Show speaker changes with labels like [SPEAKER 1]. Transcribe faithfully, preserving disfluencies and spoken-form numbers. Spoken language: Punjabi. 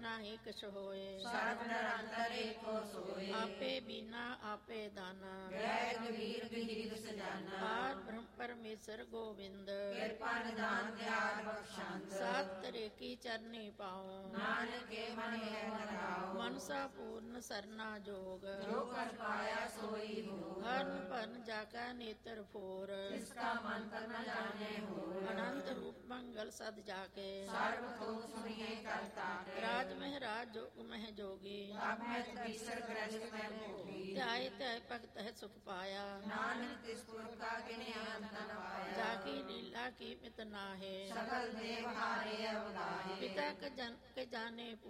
[SPEAKER 1] ਨਾਹੀ ਕਿਛ ਹੋਏ।
[SPEAKER 2] ਸਰਬ ਨਿਰੰਤਰ ਏਕੋ ਸੋਏ।
[SPEAKER 1] ਆਪੇ ਬੀਨਾ ਆਪੇ ਦਾਨਾ,
[SPEAKER 2] ਗ੍ਰਹਿ ਗੰਭੀਰ ਗਹੀਰ ਸਜਾਨਾ।
[SPEAKER 1] ਪਾਰ ਬ੍ਰਹਮ ਪਰਮੇਸ਼ਰ ਗੋਬਿੰਦ,
[SPEAKER 2] ਕਿਰਪਾ ਨਿਦਾਨ ਦਿਆਲ ਬਖਸ਼ੰਦ।
[SPEAKER 1] ਸਤ ਤੇਰੀ ਚਰਨੀ ਪਾਉ,
[SPEAKER 2] ਨਾਨਕ ਕੇ ਮਨ ਹੈ ਨਰਾਉ।
[SPEAKER 1] ਮਨਸਾ ਪੂਰਨ ਸਰਨਾ ਜੋਗ,
[SPEAKER 2] ਜੋ ਕਰ ਪਾਇਆ ਸੋਈ ਹੋ।
[SPEAKER 1] ਹਰਨ ਭਰਨ ਜਾ ਕਾ ਨੇਤਰ ਫੋਰ,
[SPEAKER 2] ਜਿਸਕਾ ਮਨ ਤਨ ਨ ਜਾਣੇ ਹੋ।
[SPEAKER 1] ਅਨੰਤ ਰੂਪ ਮੰਗਲ ਸਦ ਜਾ ਕੇ,
[SPEAKER 2] ਸਰਬ ਥੋਕ ਸੁਣੀਏ ਕਰਤਾ ਕੇ।
[SPEAKER 1] ਰਾਜ ਮਹਿਰਾਜ ਜੋਗ ਮਹਿ ਜੋਗੀ,
[SPEAKER 2] ਤਬ ਮੈਂ ਤਬੀਸਰ ਗ੍ਰਸਤ ਮੈਂ ਭੋਗੀ।
[SPEAKER 1] ਧਿਆਏ ਧਿਆਏ ਭਗਤ ਹੈ ਸੁਖ ਪਾਇਆ,
[SPEAKER 2] ਨਾਨਕ ਤਿਸ ਪੁਰਖ ਕਾ ਗਿਨੇ ਅੰਤ ਨ ਪਾਇਆ।
[SPEAKER 1] ਜਾ ਕੀ ਲੀਲਾ ਕੀ ਮਿਤ ਨਾਹੇ,
[SPEAKER 2] ਸਕਲ ਦੇਵ ਹਾਰੇ ਅਵਗਾਹੇ।
[SPEAKER 1] ਪਿਤਾ ਕ ਜਨ ਕੇ ਜਾਣੇ